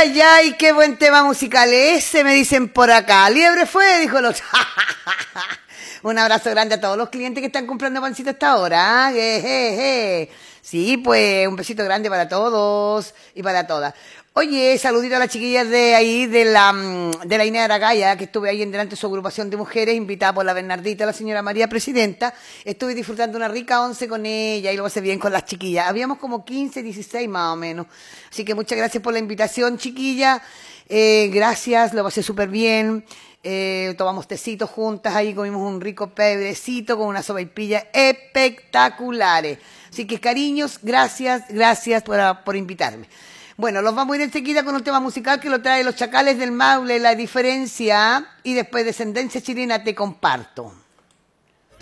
ay, ay, qué buen tema musical ese, me dicen por acá. Liebre fue, dijo el otro. Un abrazo grande a todos los clientes que están comprando pancito hasta ahora. Sí, pues un besito grande para todos y para todas. Oye, saludito a las chiquillas de ahí, de la Inés Aragaya, que estuve ahí en delante de su agrupación de mujeres, invitada por la Bernardita, la señora María Presidenta. Estuve disfrutando una rica once con ella y lo pasé bien con las chiquillas. Habíamos como 15, 16 más o menos. Así que muchas gracias por la invitación, chiquilla. Gracias, lo pasé súper bien. Tomamos tecitos juntas, ahí comimos un rico pebrecito con una sopaipilla espectaculares. Así que cariños, gracias por invitarme. Bueno, los vamos a ir enseguida con un tema musical que lo trae Los Chacales del Maule, La Diferencia, y después Descendencia Chilena, Te Comparto.